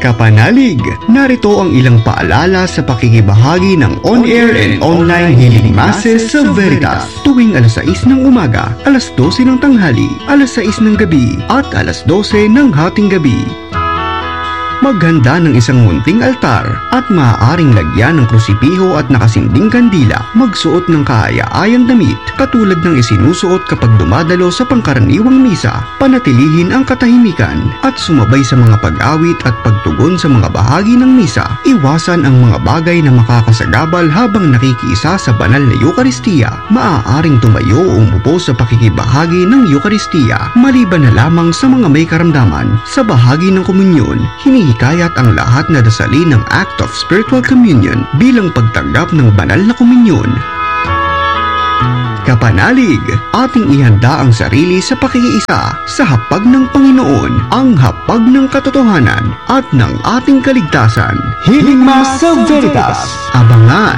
Kapanalig, narito ang ilang paalala sa pakikibahagi ng on-air and online healing masses sa Veritas tuwing alas 6 ng umaga, alas 12 ng tanghali, alas 6 ng gabi at alas 12 ng hating gabi. Maghanda ng isang munting altar at maaaring lagyan ng krusipiho at nakasinding kandila. Magsuot ng kaaya-ayang damit katulad ng isinusuot kapag dumadalo sa pangkaraniwang misa. Panatilihin ang katahimikan at sumabay sa mga pag-awit at pagtugon sa mga bahagi ng misa. Iwasan ang mga bagay na makakasagabal habang nakikiisa sa banal na Eucharistia. Maaaring tumayo o umupo sa pakikibahagi ng Eucharistia maliban na lamang sa mga may karamdaman. Sa bahagi ng komunyon, hinihikayat ang lahat na dasalin ng Act of Spiritual Communion bilang pagtanggap ng banal na komunyon. Kapanalig, ating ihanda ang sarili sa pakikiisa sa hapag ng Panginoon, ang hapag ng katotohanan at ng ating kaligtasan. Healing Mass sa Veritas. Abangan